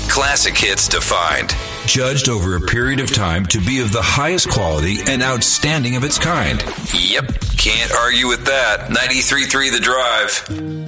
Classic hits defined. Judged over a period of time to be of the highest quality and outstanding of its kind. Yep, can't argue with that. 93.3 The Drive.